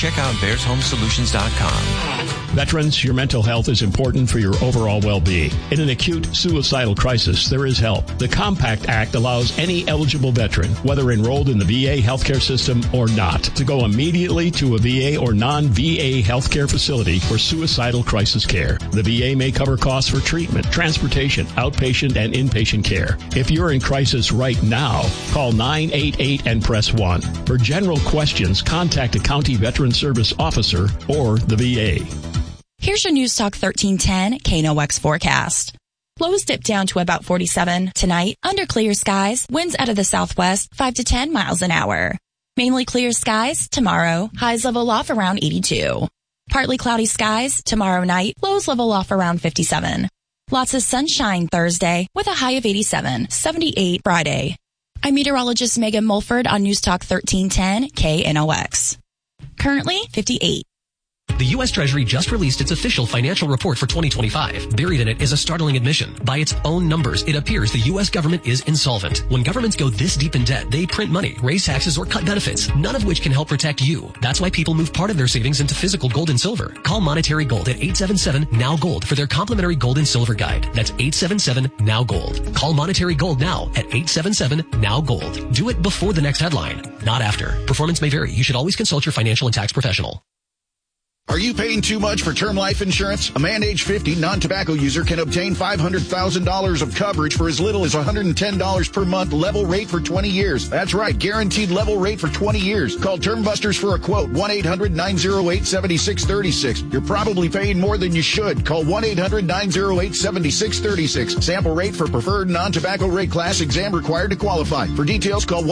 check out bearshomesolutions.com. Veterans, your mental health is important for your overall well-being. In an acute suicidal crisis, there is help. The Compact Act allows any eligible veteran, whether enrolled in the VA healthcare system or not, to go immediately to a VA or non-VA healthcare facility for suicidal crisis care. The VA may cover costs for treatment, transportation, outpatient, and inpatient care. If you're in crisis right now, call 988 and press 1. For general questions, contact a county veteran service officer or the VA. Here's your News Talk 1310 KNOX forecast. Lows dip down to about 47 tonight. Under clear skies, winds out of the southwest 5 to 10 miles an hour. Mainly clear skies tomorrow. Highs level off around 82. Partly cloudy skies tomorrow night. Lows level off around 57. Lots of sunshine Thursday with a high of 87. 78 Friday. I'm meteorologist Megan Mulford on News Talk 1310 KNOX. Currently 58. The U.S. Treasury just released its official financial report for 2025. Buried in it is a startling admission. By its own numbers, it appears the U.S. government is insolvent. When governments go this deep in debt, they print money, raise taxes, or cut benefits, none of which can help protect you. That's why people move part of their savings into physical gold and silver. Call Monetary Gold at 877-NOW-GOLD for their complimentary gold and silver guide. That's 877-NOW-GOLD. Call Monetary Gold now at 877-NOW-GOLD. Do it before the next headline, not after. Performance may vary. You should always consult your financial and tax professional. Are you paying too much for term life insurance? A man age 50 non-tobacco user can obtain $500,000 of coverage for as little as $110 per month, level rate for 20 years. That's right, guaranteed level rate for 20 years. Call Term Busters for a quote, 1-800-908-7636. You're probably paying more than you should. Call 1-800-908-7636. Sample rate for preferred non-tobacco rate class, exam required to qualify. For details, call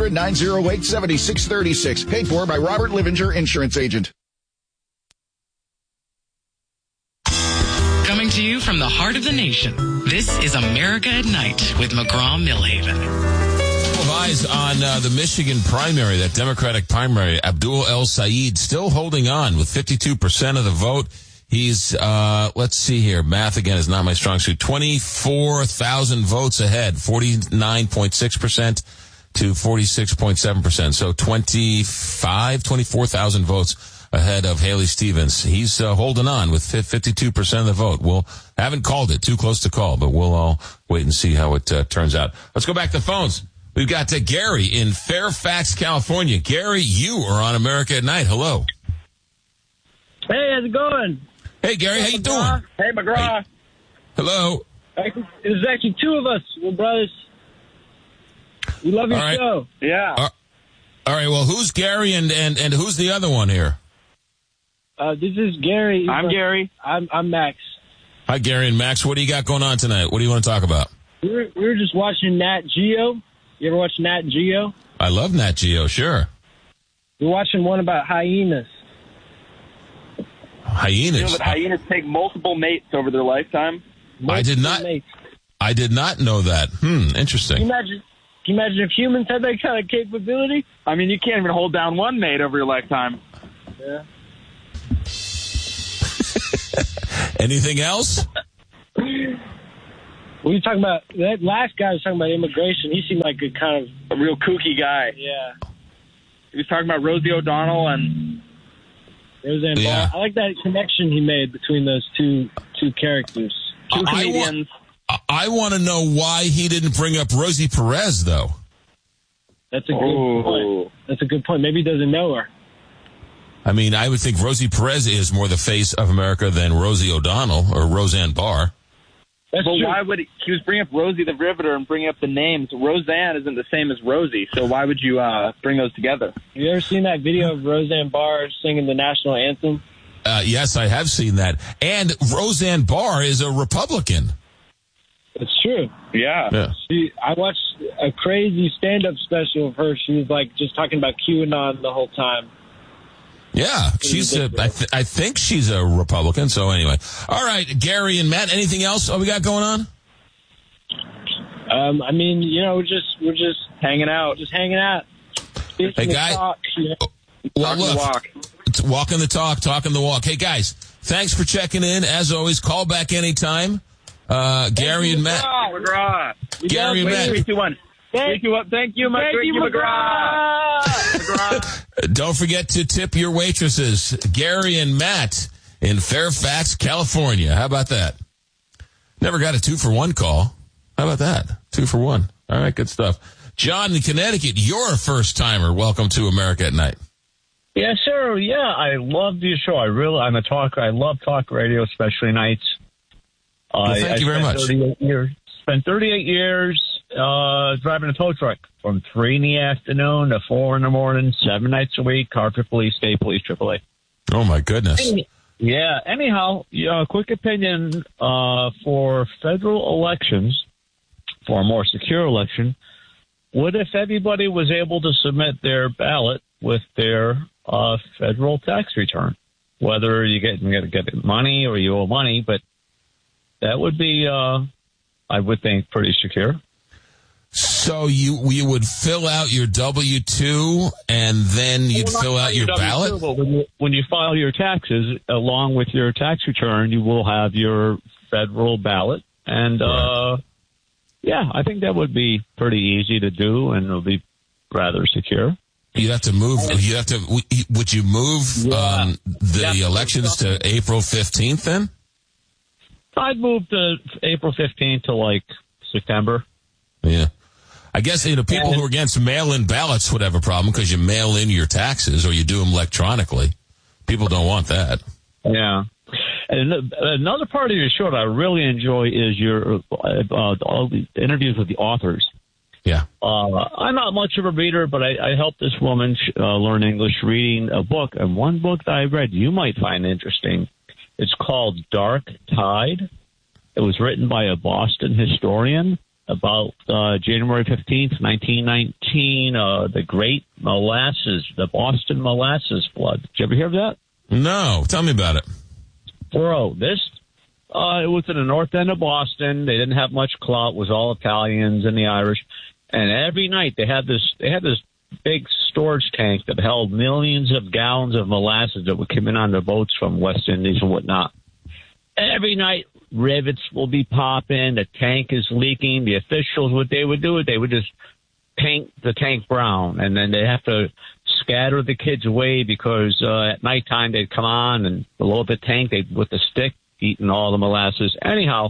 1-800-908-7636. Paid for by Robert Livinger, Insurance Agent. Coming to you from the heart of the nation, this is America at Night with McGraw-Millhaven. Eyes on the Michigan primary, that Democratic primary. Abdul El Sayed still holding on with 52% of the vote. He's, let's see here, math again is not my strong suit, 24,000 votes ahead, 49.6% to 46.7%. So 24,000 votes ahead of Haley Stevens. He's holding on with 52% of the vote. We'll haven't called it, too close to call, but we'll all wait and see how it turns out. Let's go back to phones. We've got Gary in Fairfax, California. Gary, you are on America at Night. Hello. Hey, how's it going? Hey, Gary, how you doing? Hey, McGraw. Hey. Hello. There's actually two of us. We're brothers. We love your show. Yeah. All right, well, who's Gary and who's the other one here? This is Gary. I'm Gary. I'm Max. Hi, Gary and Max. What do you got going on tonight? What do you want to talk about? We were just watching Nat Geo. You ever watch Nat Geo? I love Nat Geo, sure. We're watching one about hyenas. Hyenas? You know that hyenas take multiple mates over their lifetime? I did not know that. Interesting. Can you imagine if humans had that kind of capability? I mean, you can't even hold down one mate over your lifetime. Yeah. Anything else? What are you talking about? That last guy was talking about immigration. He seemed like a kind of a real kooky guy. Yeah. He was talking about Rosie O'Donnell and Roseanne Barr. I like that connection he made between those two characters. Two comedians. I want to know why he didn't bring up Rosie Perez, though. That's a good point. That's a good point. Maybe he doesn't know her. I mean, I would think Rosie Perez is more the face of America than Rosie O'Donnell or Roseanne Barr. That's true. Why would he was bringing up Rosie the Riveter and bringing up the names? Roseanne isn't the same as Rosie, so why would you bring those together? Have you ever seen that video of Roseanne Barr singing the national anthem? Yes, I have seen that. And Roseanne Barr is a Republican. It's true. Yeah. I watched a crazy stand-up special of her. She was like just talking about QAnon the whole time. Yeah, she's. I think she's a Republican. So anyway, all right, Gary and Matt. Anything else we got going on? I mean, we're just hanging out. Just hanging out. Hey, guys. Well, look, it's walking the talk, talking the walk. Hey, guys, thanks for checking in. As always, call back anytime. Gary and Matt. McGraw. Gary and Matt. 3, 2, 1. Thank you, McGraw. Don't forget to tip your waitresses, Gary and Matt in Fairfax, California. How about that? Never got a 2-for-1 call. How about that? 2 for 1. All right, good stuff. John in Connecticut, you're a first-timer. Welcome to America at Night. Yes, sir. Yeah, I love your show. I love talk radio, especially nights. Well, thank you very much. Spent 38 years driving a tow truck from 3 in the afternoon to 4 in the morning, 7 nights a week, Hartford Police, State Police, AAA. Oh, my goodness. Yeah. Anyhow, quick opinion for federal elections, for a more secure election, what if everybody was able to submit their ballot with their federal tax return? Whether you get money or you owe money, but that would be, I would think, pretty secure. So you would fill out your W-2 and then you'd fill out your ballot? But when you file your taxes, along with your tax return, you will have your federal ballot. And, yeah, I think that would be pretty easy to do, and it'll be rather secure. Would you move the elections to April 15th then? I'd move to April 15th to like September. Yeah. I guess, people who are against mail-in ballots would have a problem because you mail in your taxes or you do them electronically. People don't want that. Yeah. And another part of your show that I really enjoy is your all the interviews with the authors. Yeah. I'm not much of a reader, but I helped this woman learn English reading a book. And one book that I read you might find interesting. It's called Dark Tide. It was written by a Boston historian about January 15th, 1919, the Great Molasses, the Boston Molasses Flood. Did you ever hear of that? No. Tell me about it. Bro, it was in the north end of Boston. They didn't have much clout. It was all Italians and the Irish. And every night they had this big storage tank that held millions of gallons of molasses that would come in on their boats from West Indies and whatnot. Every night, rivets will be popping. The tank is leaking. The officials, what they would do, they would just paint the tank brown, and then they have to scatter the kids away because at nighttime they'd come on and below the tank with the stick eating all the molasses. Anyhow,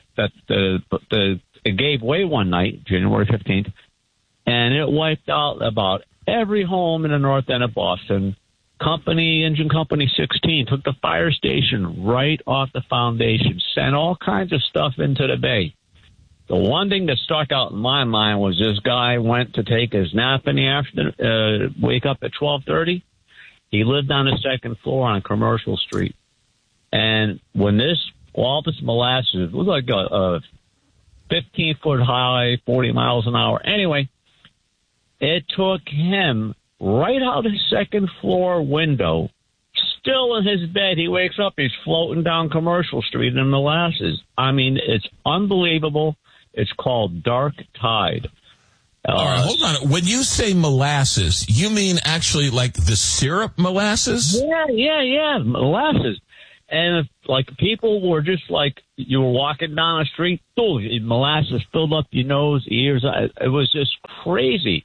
it gave way one night, January 15th, and it wiped out about every home in the north end of Boston. Engine Company 16 took the fire station right off the foundation, sent all kinds of stuff into the bay. The one thing that stuck out in my mind was this guy went to take his nap in the afternoon, wake up at 12:30. He lived on the second floor on Commercial Street. And when all this molasses, it was like a 15-foot high, 40 miles an hour. Anyway, it took him right out his second floor window, still in his bed. He wakes up, he's floating down Commercial Street in molasses. I mean, it's unbelievable. It's called Dark Tide. All right, hold on. When you say molasses, you mean actually like the syrup molasses? Yeah, molasses. And people were just like, you were walking down the street, molasses filled up your nose, ears. It was just crazy.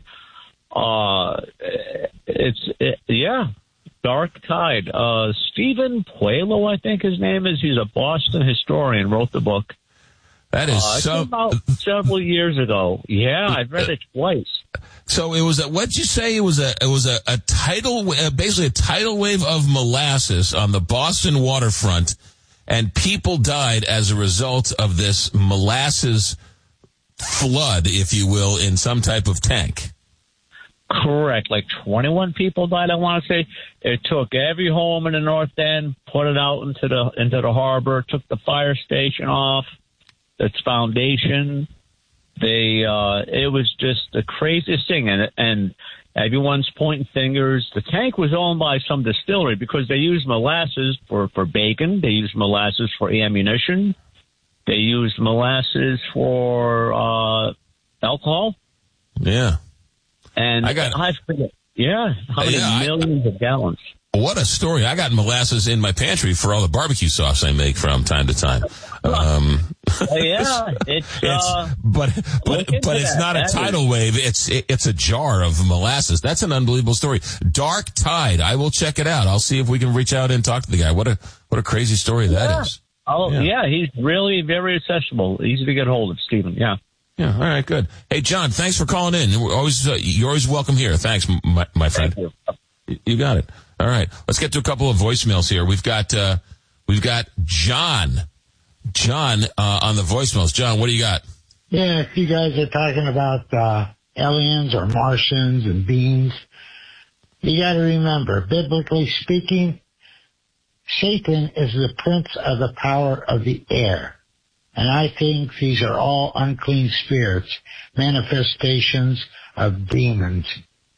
Dark Tide. Stephen Puello, I think his name is. He's a Boston historian, wrote the book. That is it came out several years ago. Yeah, I've read it twice. So it was what'd you say? It was a tidal, basically a tidal wave of molasses on the Boston waterfront, and people died as a result of this molasses flood, if you will, in some type of tank. Correct. Like 21 people died, I want to say. It took every home in the North End, put it out into the harbor, took the fire station off its foundation. It was just the craziest thing, and everyone's pointing fingers. The tank was owned by some distillery because they used molasses for bacon. They used molasses for ammunition. They used molasses for alcohol. Yeah. And I forget. Yeah. How many millions of gallons? What a story. I got molasses in my pantry for all the barbecue sauce I make from time to time. Yeah, but it's not a tidal wave. It's a jar of molasses. That's an unbelievable story. Dark Tide. I will check it out. I'll see if we can reach out and talk to the guy. What a crazy story that is. Oh, yeah, he's really very accessible. Easy to get hold of, Stephen. Yeah. Yeah, all right, good. Hey, John, thanks for calling in. You're always welcome here. Thanks, my friend. Thank you. You got it. All right, let's get to a couple of voicemails here. We've got John. John on the voicemails. John, what do you got? Yeah, if you guys are talking about aliens or Martians and beings, you got to remember, biblically speaking, Satan is the prince of the power of the air. And I think these are all unclean spirits, manifestations of demons.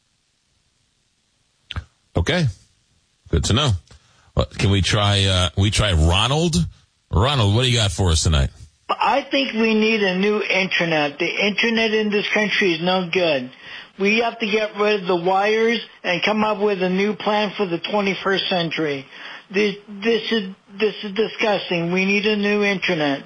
Okay. Good to know. Well, can we try Ronald? Ronald, what do you got for us tonight? I think we need a new internet. The internet in this country is no good. We have to get rid of the wires and come up with a new plan for the 21st century. This is disgusting. We need a new internet.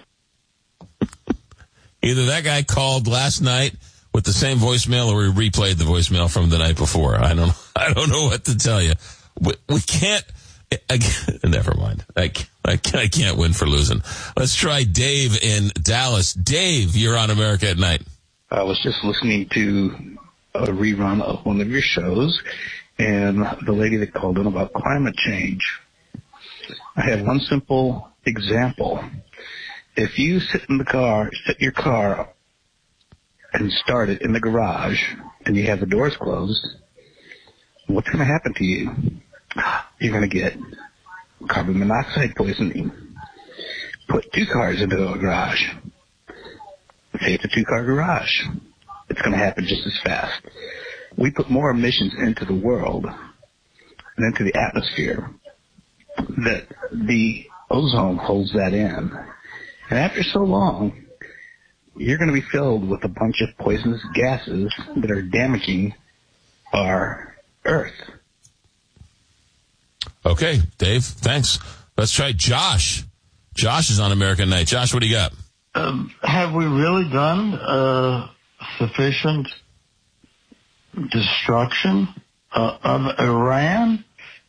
Either that guy called last night with the same voicemail, or we replayed the voicemail from the night before. I don't know what to tell you. We can't. Never mind. I can't win for losing. Let's try Dave in Dallas. Dave, you're on America at Night. I was just listening to a rerun of one of your shows, and the lady that called in about climate change. I have one simple example. If you sit your car and start it in the garage, and you have the doors closed, what's going to happen to you? You're going to get carbon monoxide poisoning. Put 2 cars into a garage. Say it's a 2-car garage. It's going to happen just as fast. We put more emissions into the world and into the atmosphere that the ozone holds that in. And after so long, you're going to be filled with a bunch of poisonous gases that are damaging our Earth. Okay, Dave, thanks. Let's try Josh. Josh is on American Night. Josh, what do you got? Have we really done sufficient destruction of Iran?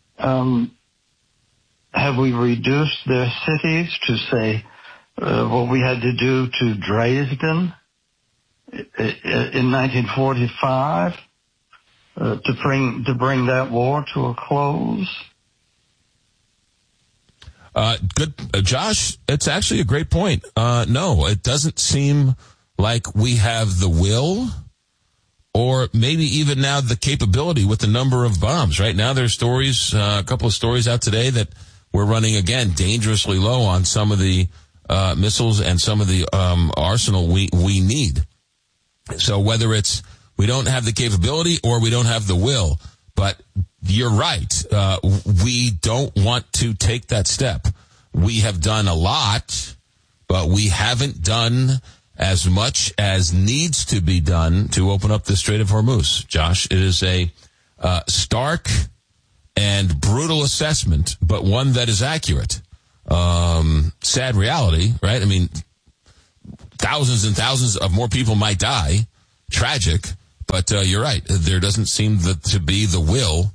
Have we reduced their cities to, say, what we had to do to Dresden in 1945 to bring that war to a close? Good, Josh. It's actually a great point. No, it doesn't seem like we have the will, or maybe even now the capability with the number of bombs. Right now, there's stories, a couple of stories out today that we're running again dangerously low on some of the missiles and some of the arsenal we need. So whether it's we don't have the capability or we don't have the will, but you're right. We don't want to take that step. We have done a lot, but we haven't done as much as needs to be done to open up the Strait of Hormuz. Josh, it is a stark and brutal assessment, but one that is accurate. Sad reality, right? I mean, thousands and thousands of more people might die. Tragic, but you're right. There doesn't seem to be the will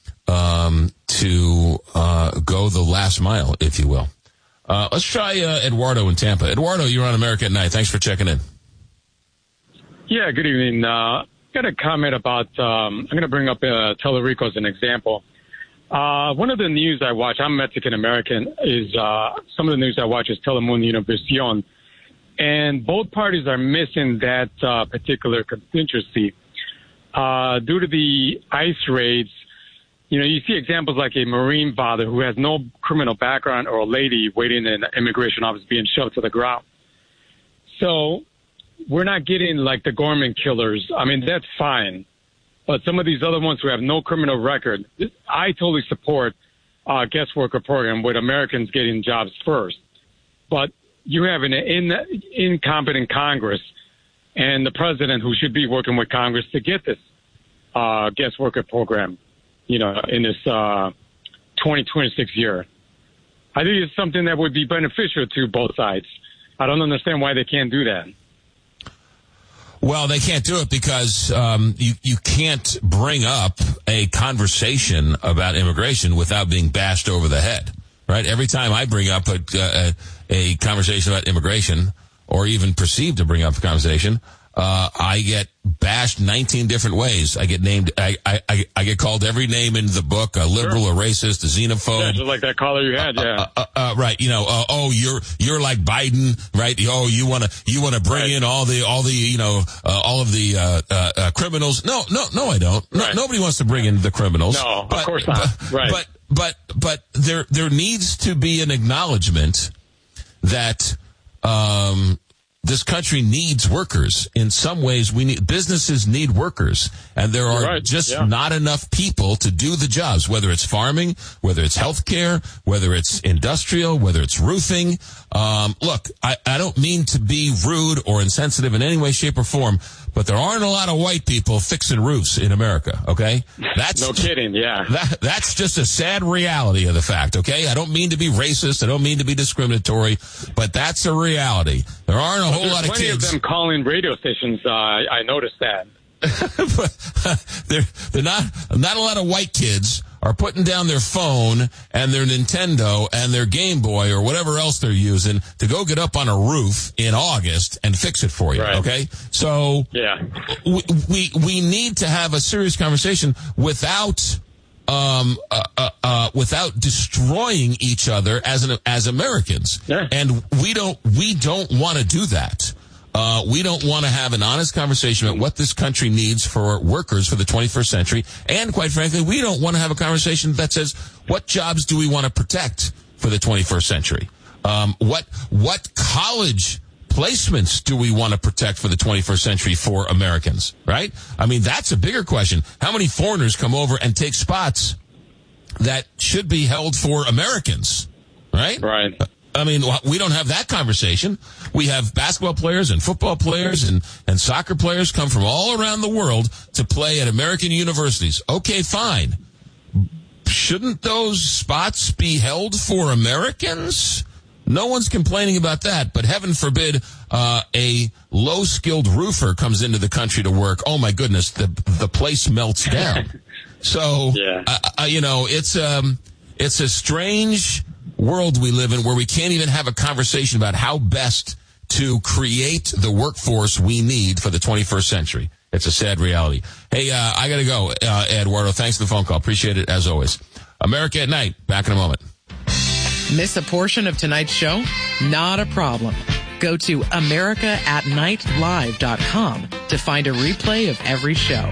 to go the last mile, if you will. Let's try Eduardo in Tampa. Eduardo, you're on America at Night. Thanks for checking in. Yeah, good evening. Got a comment about, I'm going to bring up Telerico as an example. One of the news I watch, I'm Mexican-American, is some of the news I watch is Telemundo Univision. And both parties are missing that particular constituency. Due to the ICE raids, you know, you see examples like a Marine father who has no criminal background or a lady waiting in an immigration office being shoved to the ground. So we're not getting like the Gorman killers. I mean, that's fine. But some of these other ones who have no criminal record, I totally support guest worker program with Americans getting jobs first. But you have an incompetent Congress and the president who should be working with Congress to get this guest worker program, you know, in this 2026 year. I think it's something that would be beneficial to both sides. I don't understand why they can't do that. Well, they can't do it because you can't bring up a conversation about immigration without being bashed over the head, right? Every time I bring up a conversation about immigration, or even perceived to bring up a conversation, I get bashed 19 different ways. I get named, I get called every name in the book, a liberal, a racist, a xenophobe. Yeah, just like that caller you had, yeah. Right, you're like Biden, right? Oh, you want to bring in all of the criminals. No, I don't. No, nobody wants to bring in the criminals. No, of course not. Right. But there needs to be an acknowledgement that, this country needs workers. In some ways, businesses need workers, and there are not enough people to do the jobs, whether it's farming, whether it's healthcare, whether it's industrial, whether it's roofing. Look, I don't mean to be rude or insensitive in any way, shape, or form, but there aren't a lot of white people fixing roofs in America, okay? That's no kidding, yeah. That's just a sad reality of the fact, okay? I don't mean to be racist. I don't mean to be discriminatory, but that's a reality. There aren't a whole lot of kids. Plenty of them calling radio stations. I noticed that. They're not a lot of white kids are putting down their phone and their Nintendo and their Game Boy or whatever else they're using to go get up on a roof in August and fix it for you. Right. Okay. So we need to have a serious conversation without destroying each other as Americans. Yeah. And we don't want to do that. We don't want to have an honest conversation about what this country needs for workers for the 21st century. And quite frankly, we don't want to have a conversation that says, what jobs do we want to protect for the 21st century? What college placements do we want to protect for the 21st century for Americans, right? I mean, that's a bigger question. How many foreigners come over and take spots that should be held for Americans, right? Right. I mean, we don't have that conversation. We have basketball players and football players and soccer players come from all around the world to play at American universities. Okay, fine. Shouldn't those spots be held for Americans? No one's complaining about that, but heaven forbid a low-skilled roofer comes into the country to work. Oh, my goodness, the place melts down. So, it's a strange world we live in where we can't even have a conversation about how best to create the workforce we need for the 21st century. It's a sad reality. Hey, I got to go, Eduardo. Thanks for the phone call. Appreciate it, as always. America at Night. Back in a moment. Miss a portion of tonight's show? Not a problem. Go to AmericaAtNightLive.com to find a replay of every show.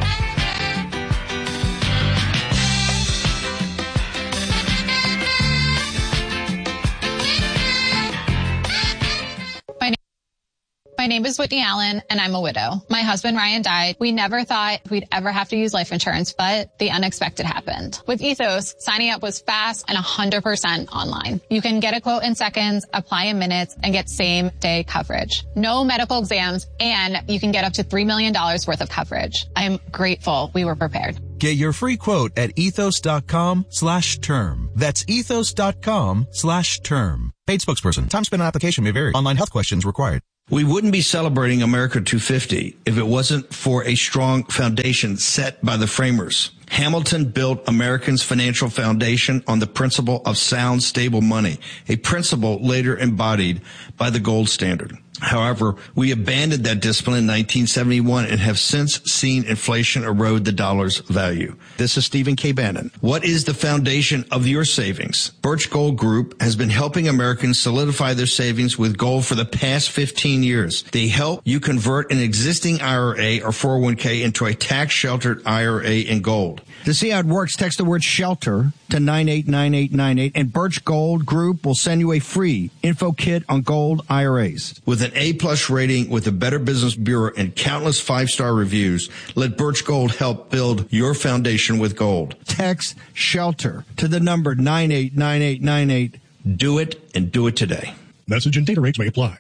My name is Whitney Allen, and I'm a widow. My husband, Ryan, died. We never thought we'd ever have to use life insurance, but the unexpected happened. With Ethos, signing up was fast and 100% online. You can get a quote in seconds, apply in minutes, and get same-day coverage. No medical exams, and you can get up to $3 million worth of coverage. I'm grateful we were prepared. Get your free quote at ethos.com/term. That's ethos.com/term. Paid spokesperson. Time spent on application may vary. Online health questions required. We wouldn't be celebrating America 250 if it wasn't for a strong foundation set by the framers. Hamilton built Americans' financial foundation on the principle of sound, stable money, a principle later embodied by the gold standard. However, we abandoned that discipline in 1971 and have since seen inflation erode the dollar's value. This is Stephen K. Bannon. What is the foundation of your savings? Birch Gold Group has been helping Americans solidify their savings with gold for the past 15 years. They help you convert an existing IRA or 401k into a tax-sheltered IRA in gold. To see how it works, text the word SHELTER to 989898, and Birch Gold Group will send you a free info kit on gold IRAs. With an A-plus rating with the Better Business Bureau and countless five-star reviews, let Birch Gold help build your foundation with gold. Text SHELTER to the number 989898. Do it, and do it today. Message and data rates may apply.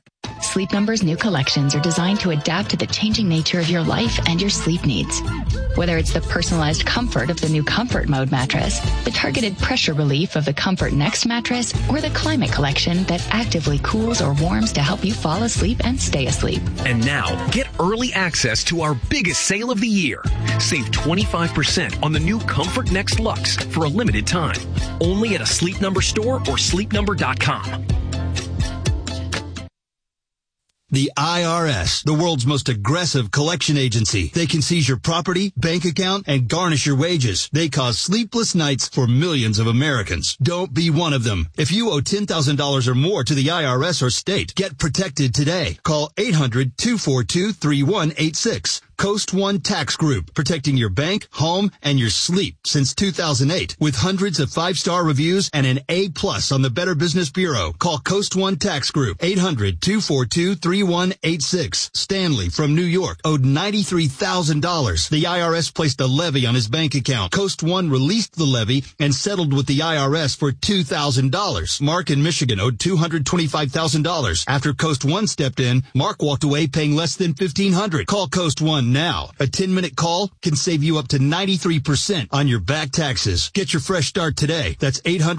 Sleep Number's new collections are designed to adapt to the changing nature of your life and your sleep needs. Whether it's the personalized comfort of the new Comfort Mode mattress, the targeted pressure relief of the Comfort Next mattress, or the Climate Collection that actively cools or warms to help you fall asleep and stay asleep. And now, get early access to our biggest sale of the year. Save 25% on the new Comfort Next Luxe for a limited time. Only at a Sleep Number store or sleepnumber.com. The IRS, the world's most aggressive collection agency. They can seize your property, bank account, and garnish your wages. They cause sleepless nights for millions of Americans. Don't be one of them. If you owe $10,000 or more to the IRS or state, get protected today. Call 800-242-3186. Coast One Tax Group, protecting your bank, home, and your sleep since 2008. With hundreds of 5-star reviews and an A+ on the Better Business Bureau. Call Coast One Tax Group, 800-242-3186. Stanley from New York owed $93,000. The IRS placed a levy on his bank account. Coast One released the levy and settled with the IRS for $2,000. Mark in Michigan owed $225,000. After Coast One stepped in, Mark walked away paying less than $1,500. Call Coast One now. A 10-minute call can save you up to 93% on your back taxes. Get your fresh start today. That's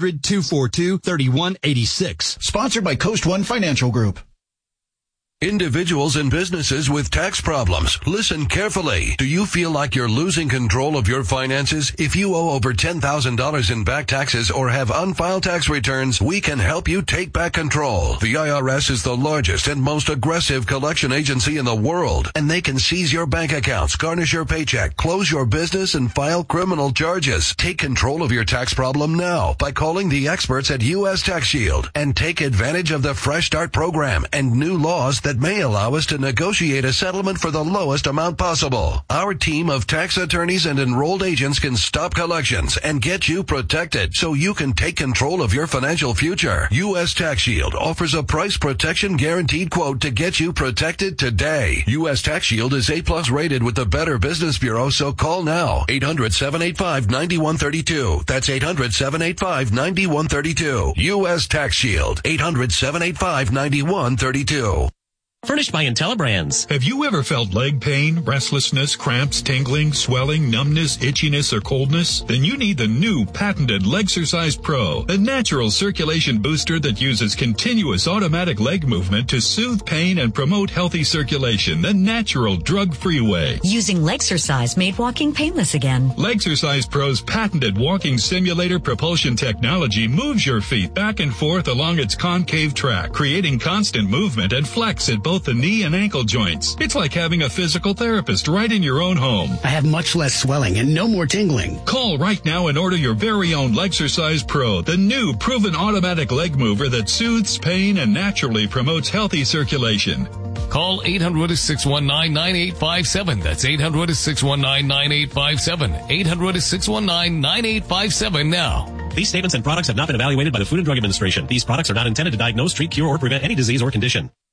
800-242-3186. Sponsored by Coast One Financial Group. Individuals and businesses with tax problems, listen carefully. Do you feel like you're losing control of your finances? If you owe over $10,000 in back taxes or have unfiled tax returns, we can help you take back control. The IRS is the largest and most aggressive collection agency in the world, and they can seize your bank accounts, garnish your paycheck, close your business, and file criminal charges. Take control of your tax problem now by calling the experts at U.S. Tax Shield and take advantage of the Fresh Start program and new laws that may allow us to negotiate a settlement for the lowest amount possible. Our team of tax attorneys and enrolled agents can stop collections and get you protected so you can take control of your financial future. U.S. Tax Shield offers a price protection guaranteed quote to get you protected today. U.S. Tax Shield is A+ rated with the Better Business Bureau, so call now. 800-785-9132. That's 800-785-9132. U.S. Tax Shield. 800-785-9132. Furnished by IntelliBrands. Have you ever felt leg pain, restlessness, cramps, tingling, swelling, numbness, itchiness, or coldness? Then you need the new patented Legsercise Pro, the natural circulation booster that uses continuous automatic leg movement to soothe pain and promote healthy circulation the natural drug-free way. Using Legsercise made walking painless again. Legsercise Pro's patented walking simulator propulsion technology moves your feet back and forth along its concave track, creating constant movement and flex at both the knee and ankle joints. It's like having a physical therapist right in your own home. I have much less swelling and no more tingling. Call right now and order your very own Legsercise Pro, the new proven automatic leg mover that soothes pain and naturally promotes healthy circulation. Call 800-619-9857. That's 800-619-9857. 800-619-9857 now. These statements and products have not been evaluated by the Food and Drug Administration. These products are not intended to diagnose, treat, cure, or prevent any disease or condition.